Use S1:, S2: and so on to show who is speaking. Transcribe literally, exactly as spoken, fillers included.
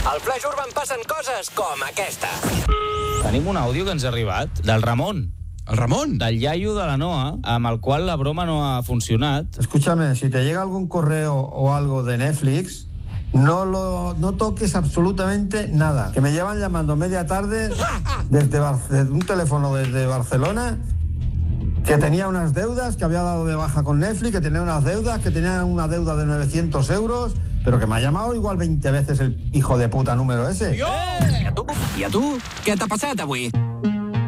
S1: Al Flash Urban passen coses com aquesta.
S2: Tenim un àudio que ens ha arribat del Ramon.
S3: ¿El Ramón?
S2: Del iaio de la Noa, amb el qual la broma no ha funcionat.
S4: Escúchame, si te llega algún correo o algo de Netflix, no lo no toques absolutamente nada. Que me llevan llamando media tarde desde, Bar- desde un teléfono desde Barcelona, que tenía unas deudas, que había dado de baja con Netflix, que tenía unas deudas, que tenía una deuda de novecientos euros, pero que me ha llamado igual veinte veces el hijo de puta número ese.
S1: I a tu? I a tu? Què t'ha passat avui?